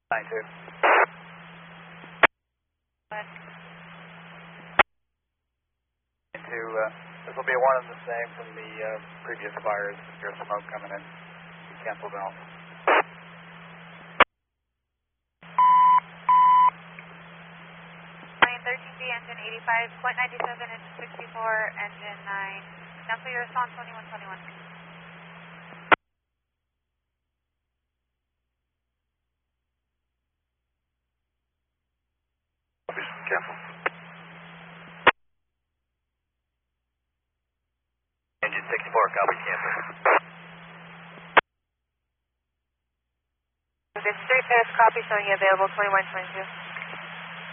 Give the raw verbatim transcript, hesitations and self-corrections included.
nine two. Into, uh, this will be one and the same from the uh, previous fires. There's smoke coming in. Cancel down. Plane thirteen B, engine eighty-five, point nine seven, engine sixty-four, engine nine. Cancel your response twenty-one twenty-one. Cancel. Engine sixty-four, copy, cancel. This three fifth, copy, showing you available twenty-one twenty-two.